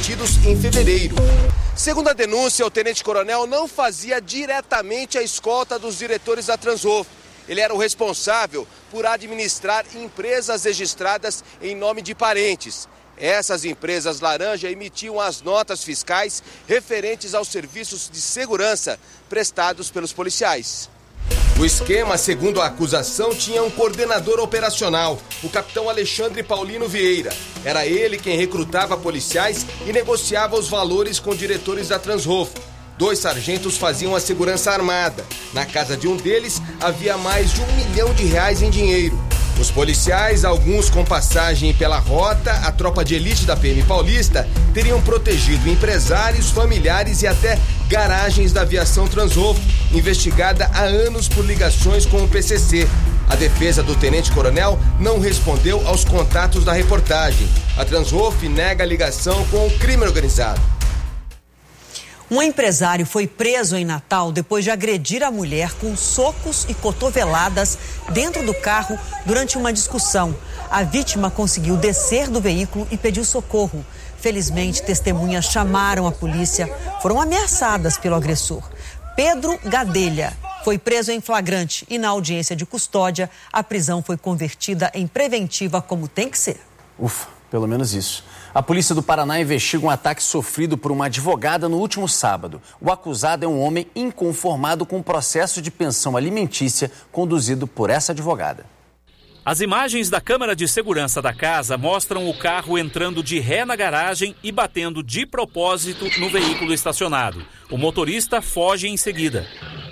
cometidos em fevereiro. Segundo a denúncia, o tenente-coronel não fazia diretamente a escolta dos diretores da Transhof. Ele era o responsável por administrar empresas registradas em nome de parentes. Essas empresas laranja emitiam as notas fiscais referentes aos serviços de segurança prestados pelos policiais. O esquema, segundo a acusação, tinha um coordenador operacional, o capitão Alexandre Paulino Vieira. Era ele quem recrutava policiais e negociava os valores com diretores da Transhof. 2 sargentos faziam a segurança armada. Na casa de um deles havia mais de R$1 milhão em dinheiro. Os policiais, alguns com passagem pela rota, a tropa de elite da PM Paulista, teriam protegido empresários, familiares e até garagens da aviação Transhof, investigada há anos por ligações com o PCC. A defesa do tenente-coronel não respondeu aos contatos da reportagem. A Transhof nega a ligação com o crime organizado. Um empresário foi preso em Natal depois de agredir a mulher com socos e cotoveladas dentro do carro durante uma discussão. A vítima conseguiu descer do veículo e pediu socorro. Felizmente, testemunhas chamaram a polícia, foram ameaçadas pelo agressor. Pedro Gadelha foi preso em flagrante e na audiência de custódia, a prisão foi convertida em preventiva como tem que ser. Ufa, pelo menos isso. A polícia do Paraná investiga um ataque sofrido por uma advogada no último sábado. O acusado é um homem inconformado com o processo de pensão alimentícia conduzido por essa advogada. As imagens da câmera de segurança da casa mostram o carro entrando de ré na garagem e batendo de propósito no veículo estacionado. O motorista foge em seguida.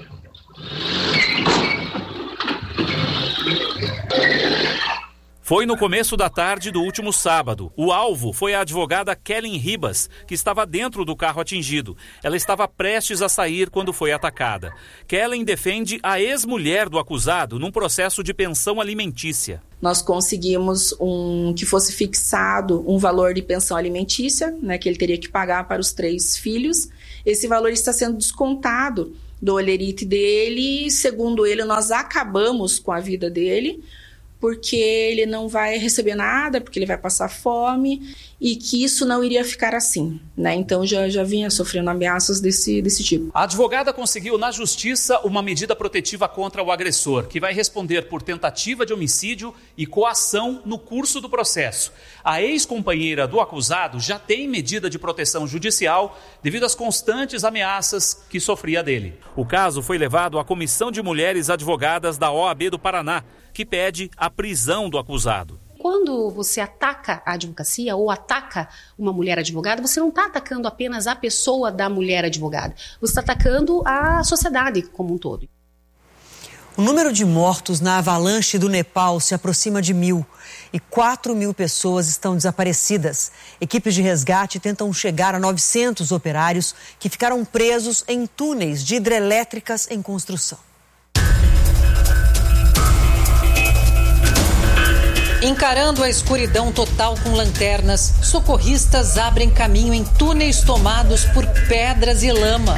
Foi no começo da tarde do último sábado. O alvo foi a advogada Kellen Ribas, que estava dentro do carro atingido. Ela estava prestes a sair quando foi atacada. Kellen defende a ex-mulher do acusado num processo de pensão alimentícia. Nós conseguimos que fosse fixado um valor de pensão alimentícia, né, que ele teria que pagar para os 3 filhos. Esse valor está sendo descontado do holerite dele e, segundo ele, nós acabamos com a vida dele, porque ele não vai receber nada, porque ele vai passar fome e que isso não iria ficar assim, né? Então já vinha sofrendo ameaças desse tipo. A advogada conseguiu na justiça uma medida protetiva contra o agressor, que vai responder por tentativa de homicídio e coação no curso do processo. A ex-companheira do acusado já tem medida de proteção judicial devido às constantes ameaças que sofria dele. O caso foi levado à Comissão de Mulheres Advogadas da OAB do Paraná, que pede a prisão do acusado. Quando você ataca a advocacia ou ataca uma mulher advogada, você não está atacando apenas a pessoa da mulher advogada. Você está atacando a sociedade como um todo. O número de mortos na avalanche do Nepal se aproxima de 1.000 e 4.000 pessoas estão desaparecidas. Equipes de resgate tentam chegar a 900 operários que ficaram presos em túneis de hidrelétricas em construção. Encarando a escuridão total com lanternas, socorristas abrem caminho em túneis tomados por pedras e lama.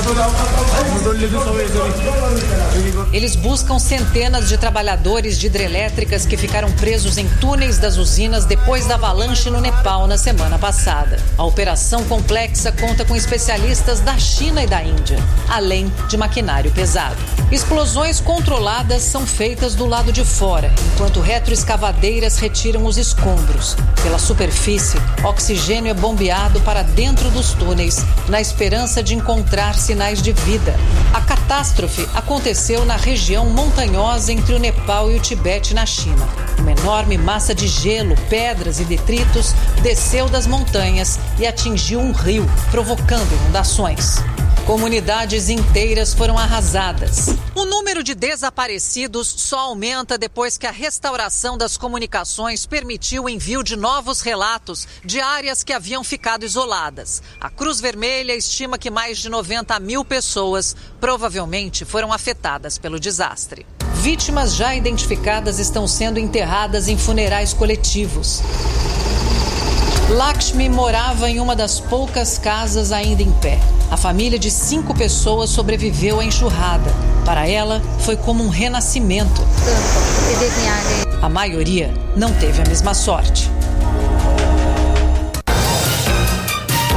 Eles buscam centenas de trabalhadores de hidrelétricas que ficaram presos em túneis das usinas depois da avalanche no Nepal na semana passada. A operação complexa conta com especialistas da China e da Índia, além de maquinário pesado. Explosões controladas são feitas do lado de fora, enquanto retroescavadeiras retiram os escombros. Pela superfície, oxigênio é bombeado para dentro dos túneis, na esperança de encontrar sinais de vida. A catástrofe aconteceu na região montanhosa entre o Nepal e o Tibete, na China. Uma enorme massa de gelo, pedras e detritos desceu das montanhas e atingiu um rio, provocando inundações. Comunidades inteiras foram arrasadas. O número de desaparecidos só aumenta depois que a restauração das comunicações permitiu o envio de novos relatos de áreas que haviam ficado isoladas. A Cruz Vermelha estima que mais de 90.000 pessoas provavelmente foram afetadas pelo desastre. Vítimas já identificadas estão sendo enterradas em funerais coletivos. Lakshmi morava em uma das poucas casas ainda em pé. A família de 5 pessoas sobreviveu à enxurrada. Para ela, foi como um renascimento. A maioria não teve a mesma sorte.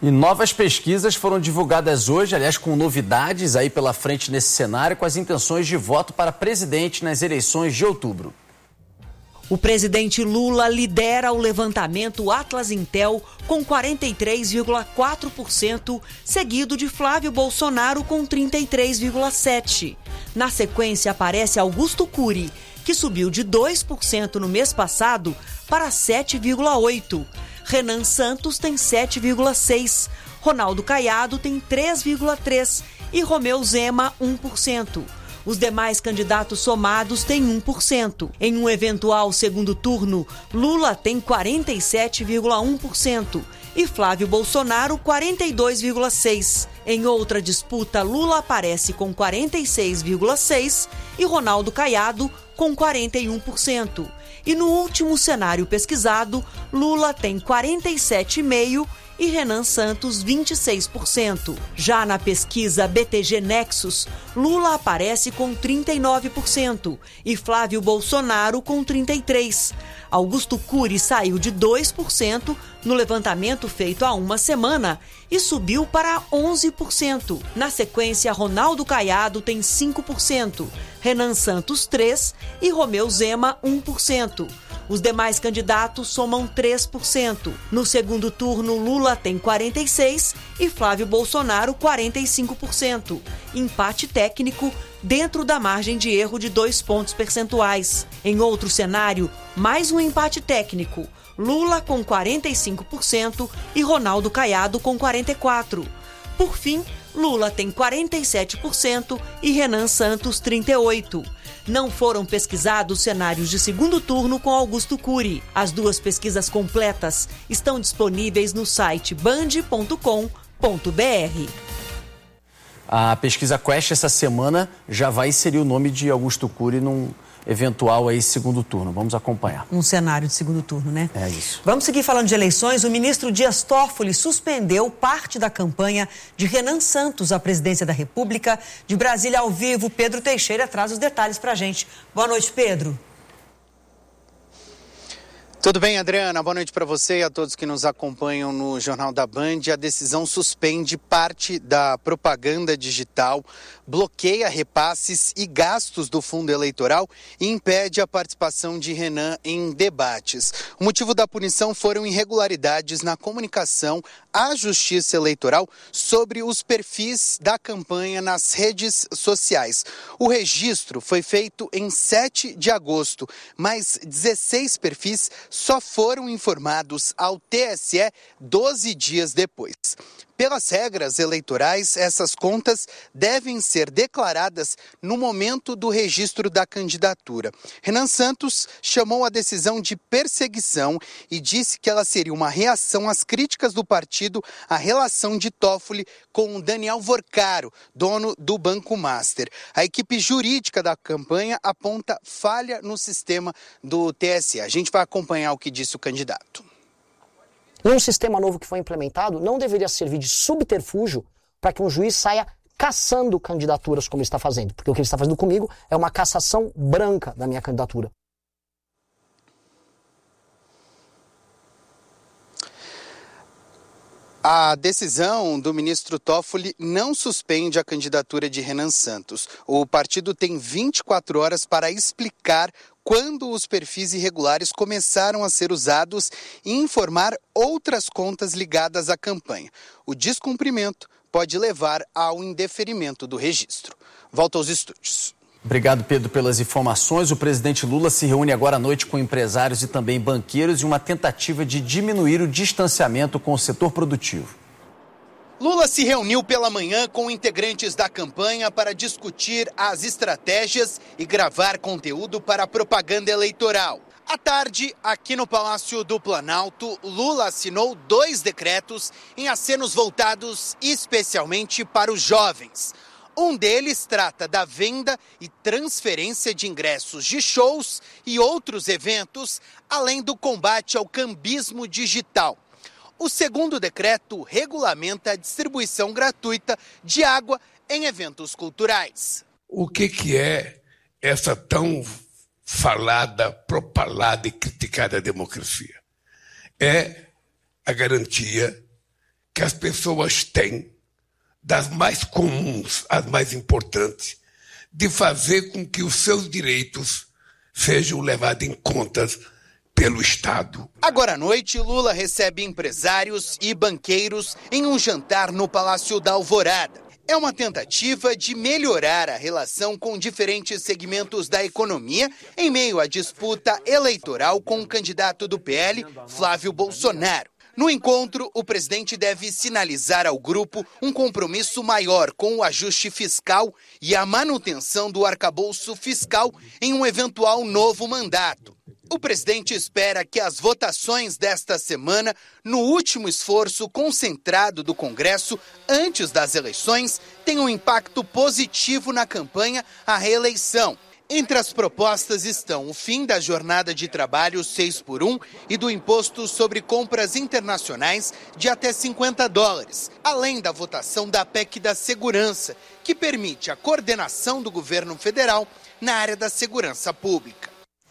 E novas pesquisas foram divulgadas hoje, aliás, com novidades aí pela frente nesse cenário, com as intenções de voto para presidente nas eleições de outubro. O presidente Lula lidera o levantamento Atlas Intel com 43,4%, seguido de Flávio Bolsonaro com 33,7%. Na sequência aparece Augusto Cury, que subiu de 2% no mês passado para 7,8%. Renan Santos tem 7,6%, Ronaldo Caiado tem 3,3% e Romeu Zema 1%. Os demais candidatos somados têm 1%. Em um eventual segundo turno, Lula tem 47,1% e Flávio Bolsonaro 42,6%. Em outra disputa, Lula aparece com 46,6% e Ronaldo Caiado com 41%. E no último cenário pesquisado, Lula tem 47,5% e Renan Santos 26%. Já na pesquisa BTG Nexus, Lula aparece com 39% e Flávio Bolsonaro com 33%. Augusto Cury saiu de 2% no levantamento feito há uma semana e subiu para 11%. Na sequência, Ronaldo Caiado tem 5%, Renan Santos 3% e Romeu Zema 1%. Os demais candidatos somam 3%. No segundo turno, Lula tem 46% e Flávio Bolsonaro 45%. Empate técnico dentro da margem de erro de 2 pontos percentuais. Em outro cenário, mais um empate técnico. Lula com 45% e Ronaldo Caiado com 44%. Por fim, Lula tem 47% e Renan Santos 38%. Não foram pesquisados cenários de segundo turno com Augusto Cury. As duas pesquisas completas estão disponíveis no site band.com.br. A pesquisa Quest essa semana já vai inserir o nome de Augusto Cury num eventual aí segundo turno. Vamos acompanhar. Um cenário de segundo turno, né? É isso. Vamos seguir falando de eleições. O ministro Dias Toffoli suspendeu parte da campanha de Renan Santos à presidência da República. De Brasília ao vivo, Pedro Teixeira traz os detalhes pra gente. Boa noite, Pedro. Tudo bem, Adriana? Boa noite para você e a todos que nos acompanham no Jornal da Band. A decisão suspende parte da propaganda digital, bloqueia repasses e gastos do fundo eleitoral e impede a participação de Renan em debates. O motivo da punição foram irregularidades na comunicação à Justiça Eleitoral sobre os perfis da campanha nas redes sociais. O registro foi feito em 7 de agosto, mas 16 perfis só foram informados ao TSE 12 dias depois. Pelas regras eleitorais, essas contas devem ser declaradas no momento do registro da candidatura. Renan Santos chamou a decisão de perseguição e disse que ela seria uma reação às críticas do partido à relação de Toffoli com Daniel Vorcaro, dono do Banco Master. A equipe jurídica da campanha aponta falha no sistema do TSE. A gente vai acompanhar o que disse o candidato. Um sistema novo que foi implementado não deveria servir de subterfúgio para que um juiz saia caçando candidaturas como ele está fazendo. Porque o que ele está fazendo comigo é uma cassação branca da minha candidatura. A decisão do ministro Toffoli não suspende a candidatura de Renan Santos. O partido tem 24 horas para explicar quando os perfis irregulares começaram a ser usados e informar outras contas ligadas à campanha. O descumprimento pode levar ao indeferimento do registro. Volto aos estúdios. Obrigado, Pedro, pelas informações. O presidente Lula se reúne agora à noite com empresários e também banqueiros em uma tentativa de diminuir o distanciamento com o setor produtivo. Lula se reuniu pela manhã com integrantes da campanha para discutir as estratégias e gravar conteúdo para a propaganda eleitoral. À tarde, aqui no Palácio do Planalto, Lula assinou 2 decretos em acenos voltados especialmente para os jovens. Um deles trata da venda e transferência de ingressos de shows e outros eventos, além do combate ao cambismo digital. O segundo decreto regulamenta a distribuição gratuita de água em eventos culturais. O que é essa tão falada, propalada e criticada democracia? É a garantia que as pessoas têm, das mais comuns às mais importantes, de fazer com que os seus direitos sejam levados em conta pelo Estado. Agora à noite, Lula recebe empresários e banqueiros em um jantar no Palácio da Alvorada. É uma tentativa de melhorar a relação com diferentes segmentos da economia em meio à disputa eleitoral com o candidato do PL, Flávio Bolsonaro. No encontro, o presidente deve sinalizar ao grupo um compromisso maior com o ajuste fiscal e a manutenção do arcabouço fiscal em um eventual novo mandato. O presidente espera que as votações desta semana, no último esforço concentrado do Congresso antes das eleições, tenham um impacto positivo na campanha à reeleição. Entre as propostas estão o fim da jornada de trabalho 6x1 e do imposto sobre compras internacionais de até $50, além da votação da PEC da segurança, que permite a coordenação do governo federal na área da segurança pública.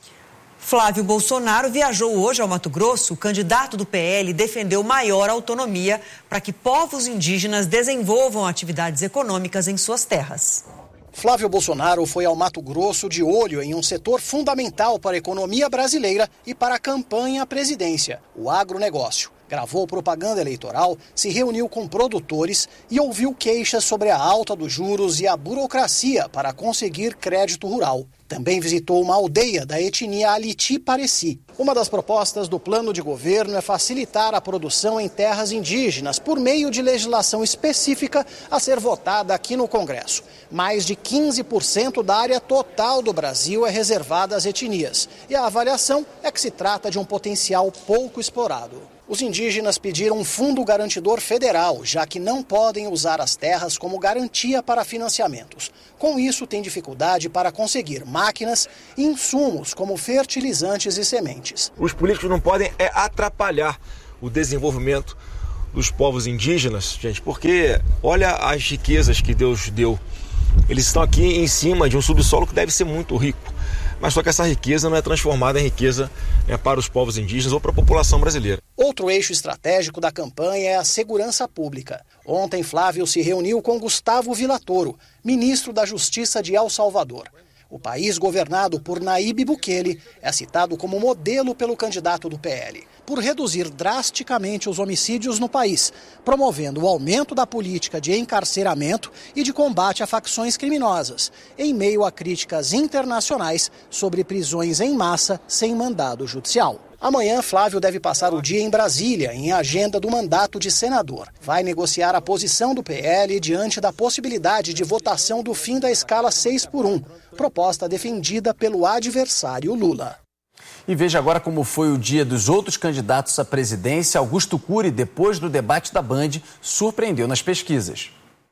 Flávio Bolsonaro viajou hoje ao Mato Grosso. O candidato do PL defendeu maior autonomia para que povos indígenas desenvolvam atividades econômicas em suas terras. Flávio Bolsonaro foi ao Mato Grosso de olho em um setor fundamental para a economia brasileira e para a campanha à presidência, o agronegócio. Gravou propaganda eleitoral, se reuniu com produtores e ouviu queixas sobre a alta dos juros e a burocracia para conseguir crédito rural. Também visitou uma aldeia da etnia Aliti-Pareci. Uma das propostas do plano de governo é facilitar a produção em terras indígenas por meio de legislação específica a ser votada aqui no Congresso. Mais de 15% da área total do Brasil é reservada às etnias. E a avaliação é que se trata de um potencial pouco explorado. Os indígenas pediram um fundo garantidor federal, já que não podem usar as terras como garantia para financiamentos. Com isso, tem dificuldade para conseguir máquinas e insumos como fertilizantes e sementes. Os políticos não podem atrapalhar o desenvolvimento dos povos indígenas, gente, porque olha as riquezas que Deus deu. Eles estão aqui em cima de um subsolo que deve ser muito rico. Mas só que essa riqueza não é transformada em riqueza para os povos indígenas ou para a população brasileira. Outro eixo estratégico da campanha é a segurança pública. Ontem, Flávio se reuniu com Gustavo Villatoro, ministro da Justiça de El Salvador. O país governado por Nayib Bukele é citado como modelo pelo candidato do PL, por reduzir drasticamente os homicídios no país, promovendo o aumento da política de encarceramento e de combate a facções criminosas, em meio a críticas internacionais sobre prisões em massa sem mandado judicial. Amanhã, Flávio deve passar o dia em Brasília, em agenda do mandato de senador. Vai negociar a posição do PL diante da possibilidade de votação do fim da escala 6x1, proposta defendida pelo adversário Lula. E veja agora como foi o dia dos outros candidatos à presidência. Augusto Cury, depois do debate da Band, surpreendeu nas pesquisas.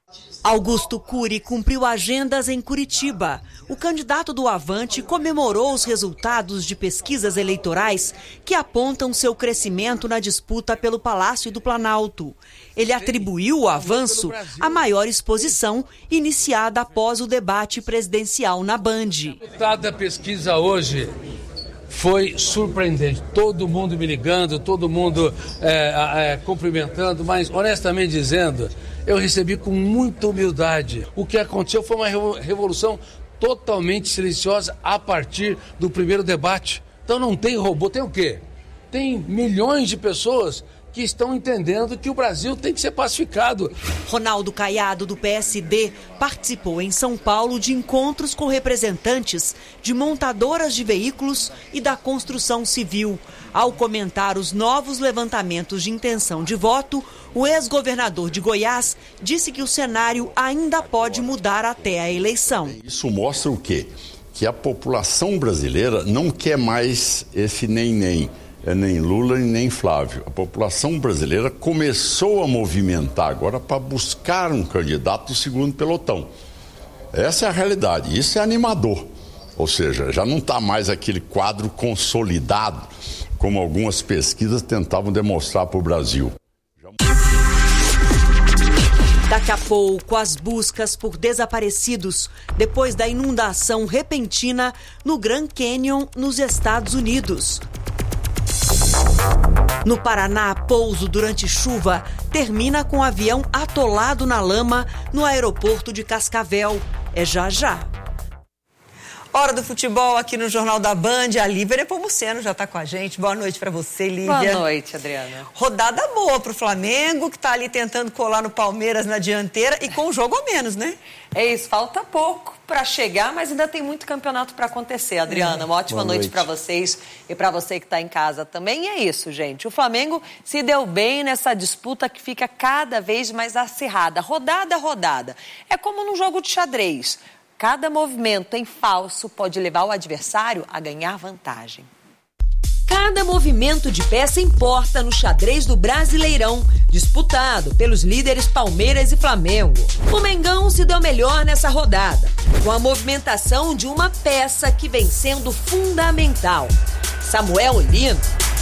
Augusto Cury cumpriu agendas em Curitiba. O candidato do Avante comemorou os resultados de pesquisas eleitorais que apontam seu crescimento na disputa pelo Palácio do Planalto. Ele atribuiu o avanço à maior exposição iniciada após o debate presidencial na Band. O resultado da pesquisa hoje foi surpreendente. Todo mundo me ligando, todo mundo cumprimentando, mas honestamente dizendo, eu recebi com muita humildade. O que aconteceu foi uma revolução totalmente silenciosa a partir do primeiro debate. Então não tem robô, tem o quê? Tem milhões de pessoas que estão entendendo que o Brasil tem que ser pacificado. Ronaldo Caiado, do PSD, participou em São Paulo de encontros com representantes de montadoras de veículos e da construção civil. Ao comentar os novos levantamentos de intenção de voto, o ex-governador de Goiás disse que o cenário ainda pode mudar até a eleição. Isso mostra o quê? Que a população brasileira não quer mais esse nem Lula e nem Flávio. A população brasileira começou a movimentar agora para buscar um candidato do segundo pelotão. Essa é a realidade, isso é animador. Ou seja, já não está mais aquele quadro consolidado, como algumas pesquisas tentavam demonstrar para o Brasil. Daqui a pouco, as buscas por desaparecidos depois da inundação repentina no Grand Canyon, nos Estados Unidos. No Paraná, pouso durante chuva termina com o avião atolado na lama no aeroporto de Cascavel. É já já. Hora do futebol aqui no Jornal da Band. A Lívia Nepomuceno já está com a gente. Boa noite para você, Lívia. Boa noite, Adriana. Rodada boa para o Flamengo, que está ali tentando colar no Palmeiras na dianteira e com um jogo a menos, né? É isso, falta pouco para chegar, mas ainda tem muito campeonato para acontecer, Adriana. Uma ótima noite para vocês e para você que está em casa também. E é isso, gente. O Flamengo se deu bem nessa disputa que fica cada vez mais acirrada, rodada a rodada. É como num jogo de xadrez. Cada movimento em falso pode levar o adversário a ganhar vantagem. Cada movimento de peça importa no xadrez do Brasileirão, disputado pelos líderes Palmeiras e Flamengo. O Mengão se deu melhor nessa rodada, com a movimentação de uma peça que vem sendo fundamental. Samuel Lino.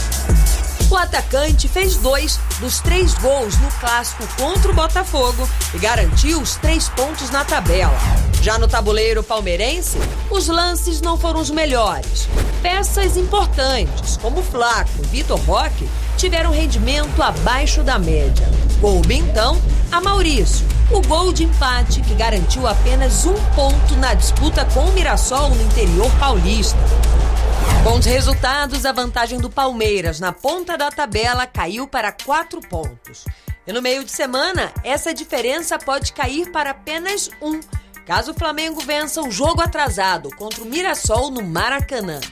O atacante fez 2 dos 3 gols no clássico contra o Botafogo e garantiu os 3 pontos na tabela. Já no tabuleiro palmeirense, os lances não foram os melhores. Peças importantes, como Flaco e Vitor Roque, tiveram rendimento abaixo da média. Coube, então, a Maurício, o gol de empate que garantiu apenas 1 ponto na disputa com o Mirassol no interior paulista. Com os resultados, a vantagem do Palmeiras na ponta da tabela caiu para 4 pontos. E no meio de semana, essa diferença pode cair para apenas 1, caso o Flamengo vença o jogo atrasado contra o Mirassol no Maracanã.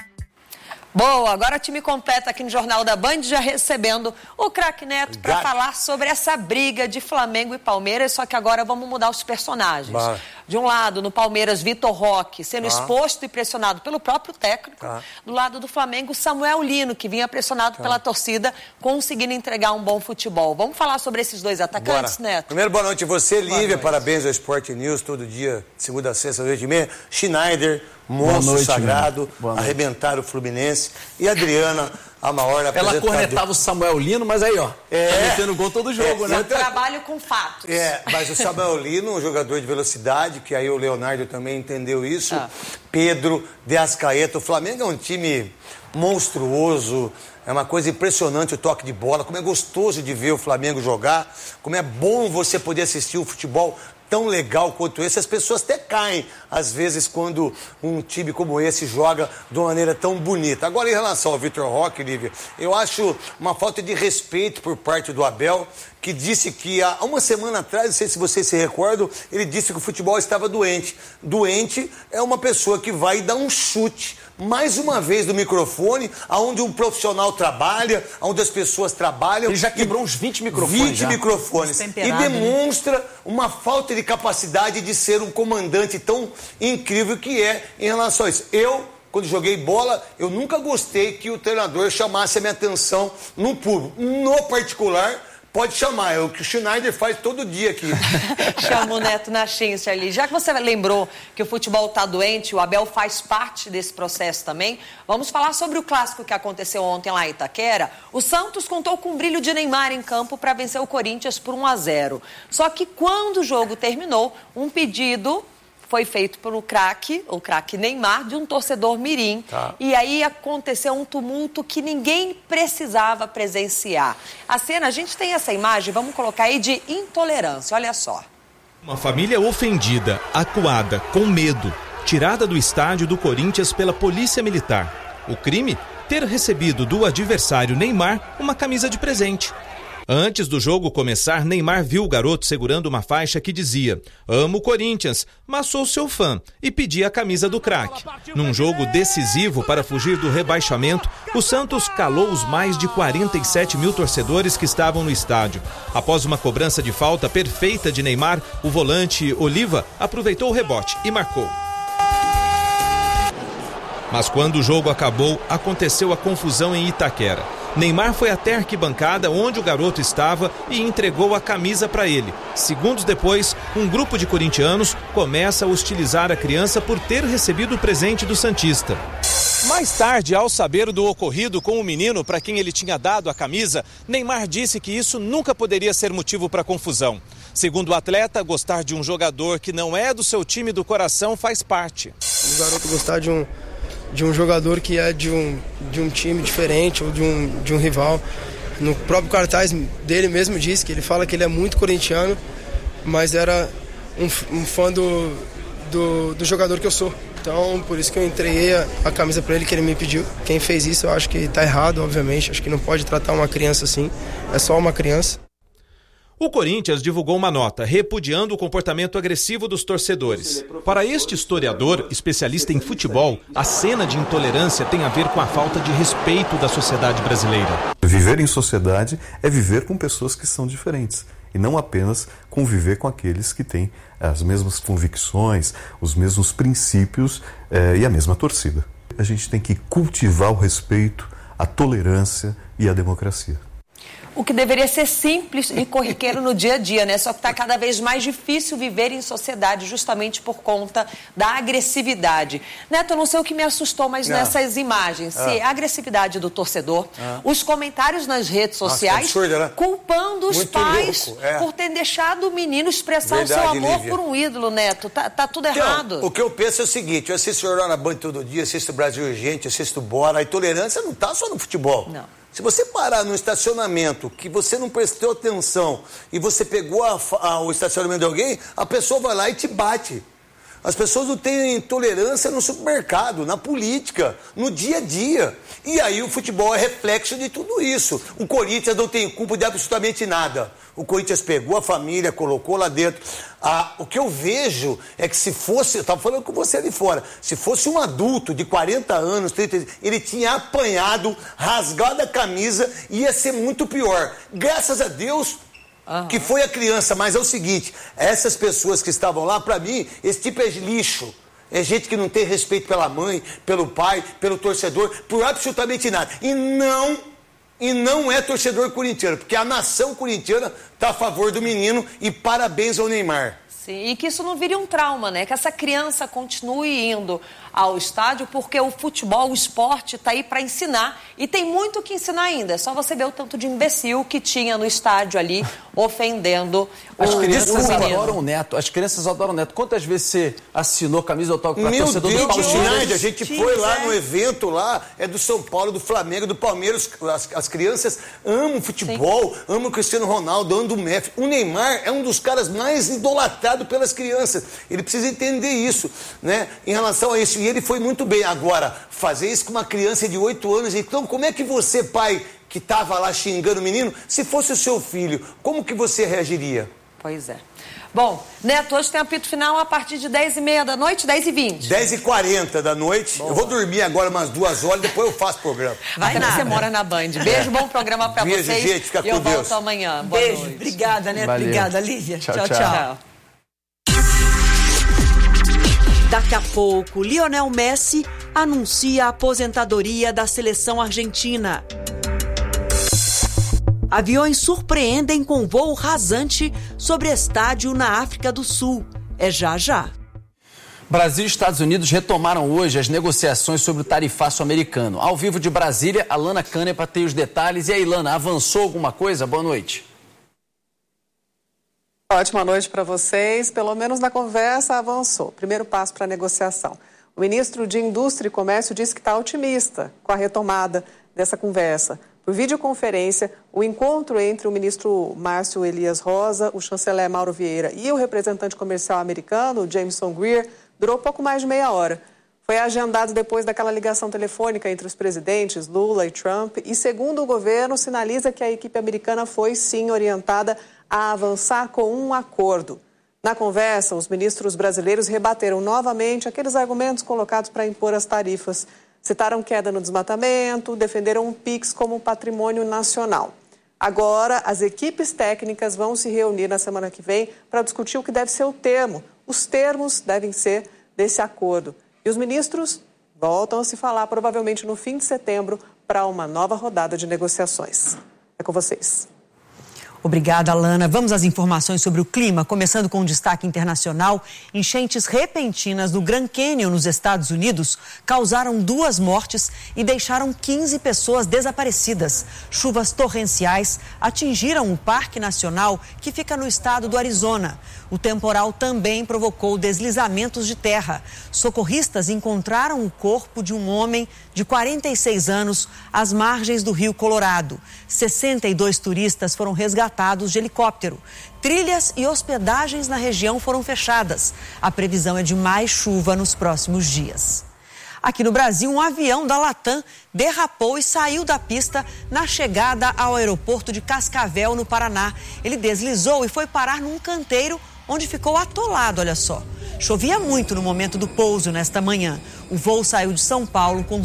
Boa, agora time completo aqui no Jornal da Band, já recebendo o craque Neto para falar sobre essa briga de Flamengo e Palmeiras, só que agora vamos mudar os personagens. De um lado, no Palmeiras, Vitor Roque, sendo exposto e pressionado pelo próprio técnico. Do lado do Flamengo, Samuel Lino, que vinha pressionado pela torcida, conseguindo entregar um bom futebol. Vamos falar sobre esses dois atacantes, Neto? Primeiro, boa noite a você, Lívia. Parabéns ao Sport News, todo dia, de segunda a sexta, 8h30. Schneider, monstro sagrado, arrebentaram o Fluminense. E a Adriana, a maior apresentadora. Ela cornetava o Samuel Lino, mas aí, ó, tá metendo gol todo jogo, né? Eu trabalho com fatos. Mas o Samuel Lino, um jogador de velocidade, que aí o Leonardo também entendeu isso. Pedro, De Arrascaeta. O Flamengo é um time monstruoso. É uma coisa impressionante o toque de bola. Como é gostoso de ver o Flamengo jogar. Como é bom você poder assistir o futebol tão legal quanto esse. As pessoas até caem, às vezes, quando um time como esse joga de uma maneira tão bonita. Agora, em relação ao Vitor Roque, Lívia, eu acho uma falta de respeito por parte do Abel, que disse que há uma semana atrás, não sei se vocês se recordam, ele disse que o futebol estava doente. Doente é uma pessoa que vai dar um chute, mais uma vez, no microfone, onde um profissional trabalha, onde as pessoas trabalham. Ele já quebrou uns 20 microfones. 20 microfones. E demonstra uma falta de capacidade de ser um comandante tão incrível que é em relação a isso. Quando joguei bola, eu nunca gostei que o treinador chamasse a minha atenção no público. No particular, pode chamar, é o que o Schneider faz todo dia aqui. Chama o Neto na chance ali. Já que você lembrou que o futebol está doente, o Abel faz parte desse processo também, vamos falar sobre o clássico que aconteceu ontem lá em Itaquera. O Santos contou com o brilho de Neymar em campo para vencer o Corinthians por 1-0. Só que quando o jogo terminou, um pedido foi feito pelo craque, o craque Neymar, de um torcedor mirim. E aí aconteceu um tumulto que ninguém precisava presenciar. A cena, a gente tem essa imagem, vamos colocar aí, de intolerância, olha só. Uma família ofendida, acuada, com medo, tirada do estádio do Corinthians pela polícia militar. O crime? Ter recebido do adversário Neymar uma camisa de presente. Antes do jogo começar, Neymar viu o garoto segurando uma faixa que dizia: "Amo o Corinthians, mas sou seu fã", e pedia a camisa do craque. Num jogo decisivo para fugir do rebaixamento, o Santos calou os mais de 47 mil torcedores que estavam no estádio. Após uma cobrança de falta perfeita de Neymar, o volante Oliva aproveitou o rebote e marcou. Mas quando o jogo acabou, aconteceu a confusão em Itaquera. Neymar foi até a arquibancada onde o garoto estava e entregou a camisa para ele. Segundos depois, um grupo de corintianos começa a hostilizar a criança por ter recebido o presente do santista. Mais tarde, ao saber do ocorrido com o menino para quem ele tinha dado a camisa, Neymar disse que isso nunca poderia ser motivo para confusão. Segundo o atleta, gostar de um jogador que não é do seu time do coração faz parte. O garoto gostar de de um jogador que é de um time diferente ou de um rival. No próprio cartaz dele mesmo diz que ele fala que ele é muito corintiano, mas era um fã do jogador que eu sou. Então, por isso que eu entreguei a camisa para ele, que ele me pediu. Quem fez isso, eu acho que está errado, obviamente. Acho que não pode tratar uma criança assim. É só uma criança. O Corinthians divulgou uma nota repudiando o comportamento agressivo dos torcedores. Para este historiador, especialista em futebol, a cena de intolerância tem a ver com a falta de respeito da sociedade brasileira. Viver em sociedade é viver com pessoas que são diferentes. E não apenas conviver com aqueles que têm as mesmas convicções, os mesmos princípios e a mesma torcida. A gente tem que cultivar o respeito, a tolerância e a democracia. O que deveria ser simples e corriqueiro no dia a dia, né? Só que está cada vez mais difícil viver em sociedade justamente por conta da agressividade. Neto, eu não sei o que me assustou, mas nessas imagens, se a agressividade do torcedor, os comentários nas redes sociais, absurdo, né? Culpando os pais por ter deixado o menino expressar o seu amor por um ídolo, Neto. Tá tudo errado. O que eu penso é o seguinte, eu assisto o Jornal na Band todo dia, assisto o Brasil Urgente, assisto o Bora, a intolerância não está só no futebol. Não. Se você parar no estacionamento que você não prestou atenção e você pegou o estacionamento de alguém, a pessoa vai lá e te bate. As pessoas não têm intolerância no supermercado, na política, no dia a dia. E aí o futebol é reflexo de tudo isso. O Corinthians não tem culpa de absolutamente nada. O Corinthians pegou a família, colocou lá dentro. O que eu vejo é que se fosse, eu estava falando com você ali fora, se fosse um adulto de 40 anos, 30, ele tinha apanhado, rasgado a camisa, ia ser muito pior. Graças a Deus que foi a criança, mas é o seguinte, essas pessoas que estavam lá, para mim, esse tipo é lixo. É gente que não tem respeito pela mãe, pelo pai, pelo torcedor, por absolutamente nada. E não é torcedor corintiano, porque a nação corintiana está a favor do menino e parabéns ao Neymar. Sim, e que isso não vire um trauma, né? Que essa criança continue indo ao estádio, porque o futebol, o esporte, está aí para ensinar. E tem muito o que ensinar ainda. É só você ver o tanto de imbecil que tinha no estádio ali, ofendendo As crianças menino. adoram o Neto. As crianças adoram o Neto. Quantas vezes você assinou camisa autógrafa para torcedor do Palmeiras? A gente foi lá no evento lá, é do São Paulo, do Flamengo, do Palmeiras. As crianças amam futebol, amam o Cristiano Ronaldo, amam o Messi. O Neymar é um dos caras mais idolatrados pelas crianças. Ele precisa entender isso, né? Em relação a isso. E ele foi muito bem. Agora, fazer isso com uma criança de 8 anos, então como é que você, pai, que estava lá xingando o menino, se fosse o seu filho, como que você reagiria? Pois é. Bom, Neto, hoje tem apito final a partir de 10h30 da noite, 10h20. 10h40 da noite. Boa. Eu vou dormir agora umas 2 horas, depois eu faço o programa. Até porque você mora na Band. Beijo, bom programa pra vocês. Beijo, gente, fica com Deus. E eu volto amanhã. Boa Beijo, noite. Obrigada, Neto. Valeu. Obrigada, Lívia. Tchau. Daqui a pouco, Lionel Messi anuncia a aposentadoria da seleção argentina. Aviões surpreendem com voo rasante sobre estádio na África do Sul. É já. Brasil e Estados Unidos retomaram hoje as negociações sobre o tarifaço americano. Ao vivo de Brasília, a Lana Canepa tem os detalhes. E aí, Lana, avançou alguma coisa? Boa noite. Ótima noite para vocês. Pelo menos na conversa avançou. Primeiro passo para a negociação. O ministro de Indústria e Comércio disse que está otimista com a retomada dessa conversa. Por videoconferência, o encontro entre o ministro Márcio Elias Rosa, o chanceler Mauro Vieira e o representante comercial americano, Jameson Greer, durou pouco mais de meia hora. Foi agendado depois daquela ligação telefônica entre os presidentes Lula e Trump e, segundo o governo, sinaliza que a equipe americana foi, sim, orientada a avançar com um acordo. Na conversa, os ministros brasileiros rebateram novamente aqueles argumentos colocados para impor as tarifas. Citaram queda no desmatamento, defenderam o PIX como patrimônio nacional. Agora, as equipes técnicas vão se reunir na semana que vem para discutir o que deve ser o termo. Os termos devem ser desse acordo. E os ministros voltam a se falar provavelmente no fim de setembro para uma nova rodada de negociações. É com vocês. Obrigada, Lana. Vamos às informações sobre o clima, começando com um destaque internacional. Enchentes repentinas no Grand Canyon, nos Estados Unidos, causaram 2 mortes e deixaram 15 pessoas desaparecidas. Chuvas torrenciais atingiram o Parque Nacional, que fica no estado do Arizona. O temporal também provocou deslizamentos de terra. Socorristas encontraram o corpo de um homem de 46 anos às margens do Rio Colorado. 62 turistas foram resgatados de helicóptero. Trilhas e hospedagens na região foram fechadas. A previsão é de mais chuva nos próximos dias. Aqui no Brasil, um avião da Latam derrapou e saiu da pista na chegada ao aeroporto de Cascavel, no Paraná. Ele deslizou e foi parar num canteiro onde ficou atolado, olha só. Chovia muito no momento do pouso nesta manhã. O voo saiu de São Paulo com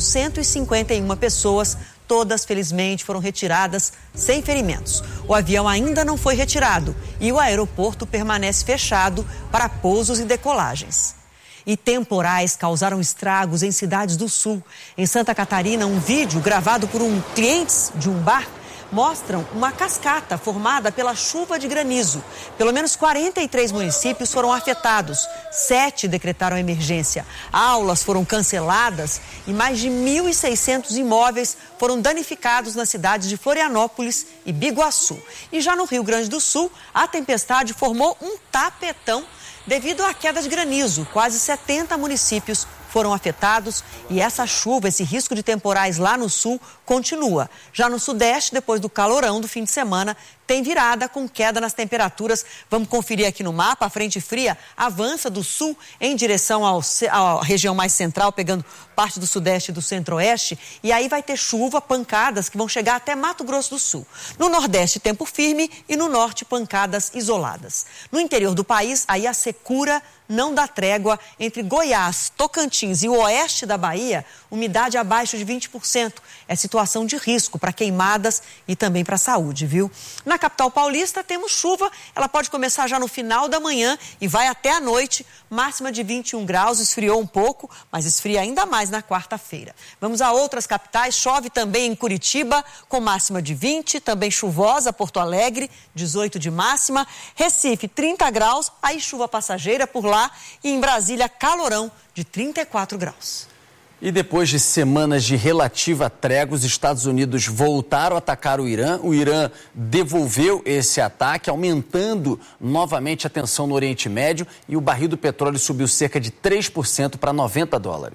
151 pessoas. Todas, felizmente, foram retiradas sem ferimentos. O avião ainda não foi retirado e o aeroporto permanece fechado para pousos e decolagens. E temporais causaram estragos em cidades do sul. Em Santa Catarina, um vídeo gravado por clientes de um bar mostram uma cascata formada pela chuva de granizo. Pelo menos 43 municípios foram afetados, 7 decretaram emergência. Aulas foram canceladas e mais de 1.600 imóveis foram danificados nas cidades de Florianópolis e Biguaçu. E já no Rio Grande do Sul, a tempestade formou um tapetão devido à queda de granizo. Quase 70 municípios foram afetados e essa chuva, esse risco de temporais lá no sul continua. Já no sudeste, depois do calorão do fim de semana, tem virada com queda nas temperaturas. Vamos conferir aqui no mapa. A frente fria avança do sul em direção à região mais central, pegando parte do sudeste e do centro-oeste. E aí vai ter chuva, pancadas que vão chegar até Mato Grosso do Sul. No nordeste, tempo firme e no norte, pancadas isoladas. No interior do país, aí a secura não dá trégua. Entre Goiás, Tocantins e o oeste da Bahia, umidade abaixo de 20%. É situação de risco para queimadas e também para a saúde, viu? Na capital paulista temos chuva, ela pode começar já no final da manhã e vai até a noite, máxima de 21 graus, esfriou um pouco, mas esfria ainda mais na quarta-feira. Vamos a outras capitais, chove também em Curitiba, com máxima de 20, também chuvosa, Porto Alegre, 18 de máxima, Recife, 30 graus, aí chuva passageira por lá e em Brasília, calorão de 34 graus. E depois de semanas de relativa trégua, os Estados Unidos voltaram a atacar o Irã. O Irã devolveu esse ataque, aumentando novamente a tensão no Oriente Médio e o barril do petróleo subiu cerca de 3% para $90.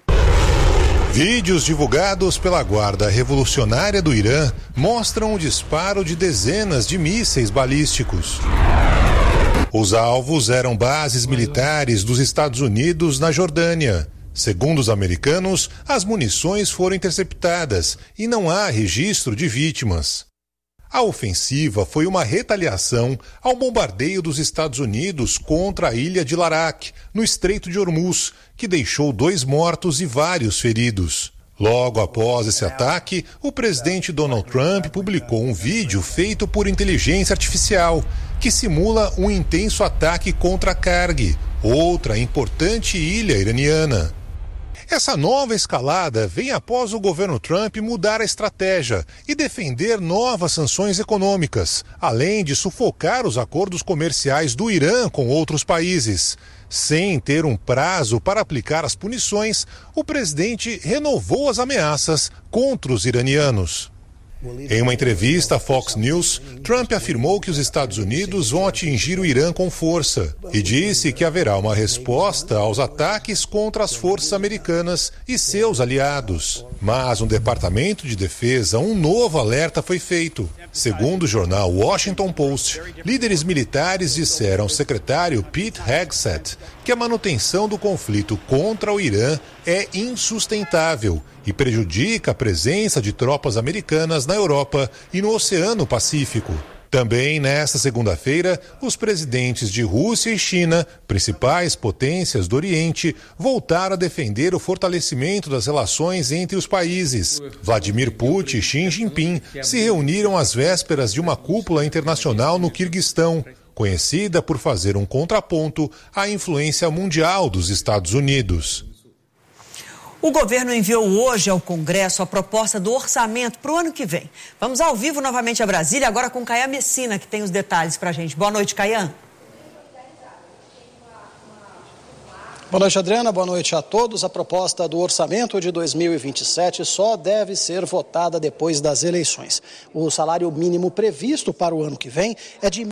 Vídeos divulgados pela Guarda Revolucionária do Irã mostram o disparo de dezenas de mísseis balísticos. Os alvos eram bases militares dos Estados Unidos na Jordânia. Segundo os americanos, as munições foram interceptadas e não há registro de vítimas. A ofensiva foi uma retaliação ao bombardeio dos Estados Unidos contra a ilha de Larak, no Estreito de Hormuz, que deixou 2 mortos e vários feridos. Logo após esse ataque, o presidente Donald Trump publicou um vídeo feito por inteligência artificial, que simula um intenso ataque contra Karg, outra importante ilha iraniana. Essa nova escalada vem após o governo Trump mudar a estratégia e defender novas sanções econômicas, além de sufocar os acordos comerciais do Irã com outros países. Sem ter um prazo para aplicar as punições, o presidente renovou as ameaças contra os iranianos. Em uma entrevista à Fox News, Trump afirmou que os Estados Unidos vão atingir o Irã com força e disse que haverá uma resposta aos ataques contra as forças americanas e seus aliados. Mas no Departamento de Defesa, um novo alerta foi feito. Segundo o jornal Washington Post, líderes militares disseram ao secretário Pete Hegseth que a manutenção do conflito contra o Irã é insustentável e prejudica a presença de tropas americanas na Europa e no Oceano Pacífico. Também nesta segunda-feira, os presidentes de Rússia e China, principais potências do Oriente, voltaram a defender o fortalecimento das relações entre os países. Vladimir Putin e Xi Jinping se reuniram às vésperas de uma cúpula internacional no Quirguistão, conhecida por fazer um contraponto à influência mundial dos Estados Unidos. O governo enviou hoje ao Congresso a proposta do orçamento para o ano que vem. Vamos ao vivo novamente a Brasília, agora com Caian Messina, que tem os detalhes para a gente. Boa noite, Caian. Boa noite, Adriana. Boa noite a todos. A proposta do orçamento de 2027 só deve ser votada depois das eleições. O salário mínimo previsto para o ano que vem é de R$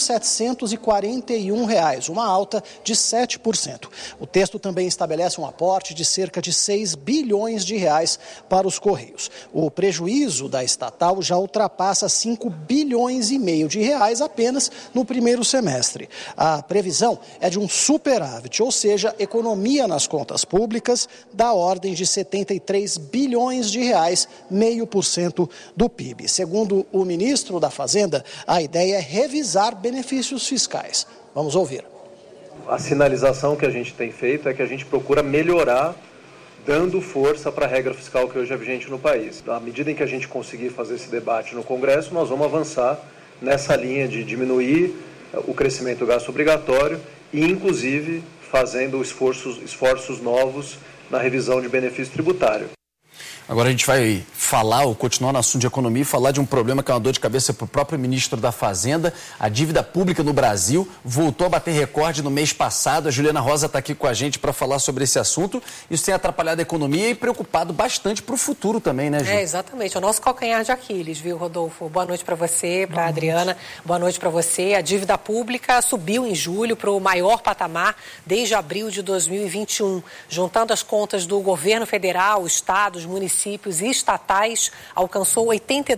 1.741, uma alta de 7%. O texto também estabelece um aporte de cerca de 6 bilhões de reais para os Correios. O prejuízo da estatal já ultrapassa 5 bilhões e meio de reais apenas no primeiro semestre. A previsão é de um superávit, ou seja, economia nas contas públicas da ordem de 73 bilhões de reais, 0,5% do PIB. Segundo o ministro da Fazenda, a ideia é revisar benefícios fiscais. Vamos ouvir. A sinalização que a gente tem feito é que a gente procura melhorar, dando força para a regra fiscal que hoje é vigente no país. À medida em que a gente conseguir fazer esse debate no Congresso, nós vamos avançar nessa linha de diminuir o crescimento do gasto obrigatório e, inclusive, fazendo esforços novos na revisão de benefício tributário. Agora a gente vai falar, ou continuar no assunto de economia, e falar de um problema que é uma dor de cabeça para o próprio ministro da Fazenda. A dívida pública no Brasil voltou a bater recorde no mês passado. A Juliana Rosa está aqui com a gente para falar sobre esse assunto. Isso tem atrapalhado a economia e preocupado bastante para o futuro também, né, Ju? Exatamente. É o nosso calcanhar de Aquiles, viu, Rodolfo? Boa noite para você, para a Adriana. Boa noite para você. A dívida pública subiu em julho para o maior patamar desde abril de 2021. Juntando as contas do governo federal, estados, municípios e estatais, alcançou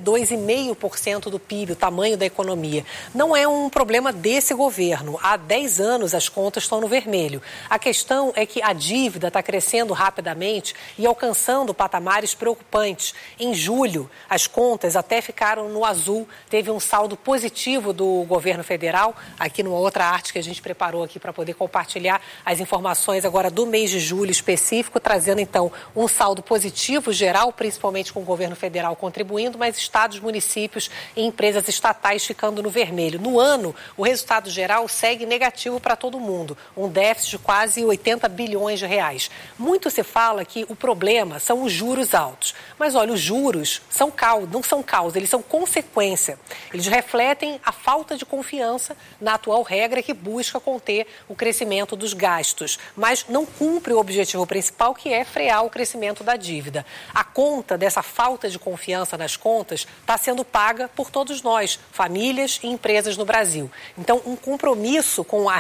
82,5% do PIB, o tamanho da economia. Não é um problema desse governo. Há 10 anos as contas estão no vermelho. A questão é que a dívida está crescendo rapidamente e alcançando patamares preocupantes. Em julho, as contas até ficaram no azul. Teve um saldo positivo do governo federal, aqui numa outra arte que a gente preparou aqui para poder compartilhar as informações agora do mês de julho específico, trazendo então um saldo positivo geral, principalmente com o governo federal contribuindo, mas estados, municípios e empresas estatais ficando no vermelho. No ano, o resultado geral segue negativo para todo mundo, um déficit de quase 80 bilhões de reais. Muito se fala que o problema são os juros altos, mas olha, os juros não são causa, eles são consequência. Eles refletem a falta de confiança na atual regra que busca conter o crescimento dos gastos, mas não cumpre o objetivo principal, que é frear o crescimento da dívida. A conta dessa falta de confiança nas contas está sendo paga por todos nós, famílias e empresas no Brasil. Então, um compromisso com a